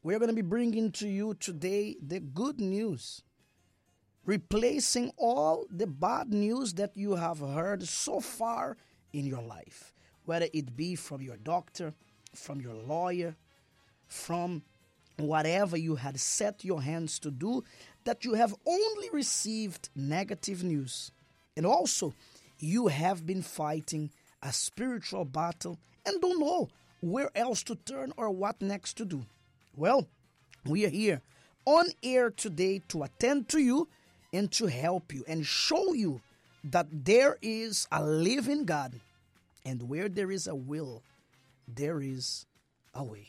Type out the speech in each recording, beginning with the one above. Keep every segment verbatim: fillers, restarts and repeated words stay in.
we're going to be bringing to you today the good news, replacing all the bad news that you have heard so far in your life, whether it be from your doctor, from your lawyer, from whatever you had set your hands to do, that you have only received negative news. And also, you have been fighting a spiritual battle and don't know where else to turn or what next to do. Well, we are here on air today to attend to you and to help you and show you that there is a living God, and where there is a will, there is a way.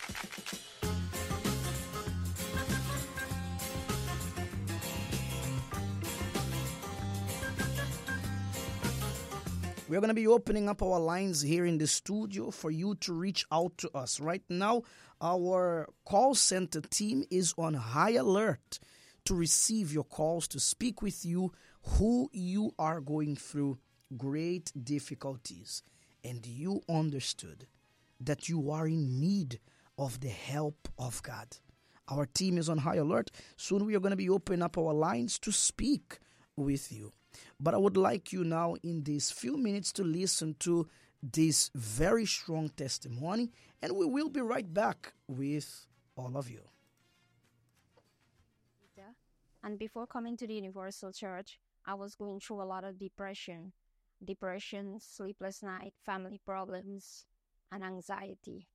We're going to be opening up our lines here in the studio for you to reach out to us. Right now, our call center team is on high alert to receive your calls, to speak with you who you are going through great difficulties. And you understood that you are in need of the help of God. Our team is on high alert. Soon we are going to be opening up our lines to speak with you. But I would like you now in these few minutes to listen to this very strong testimony, and we will be right back with all of you. And before coming to the Universal Church, I was going through a lot of depression. Depression, sleepless night, family problems, and anxiety.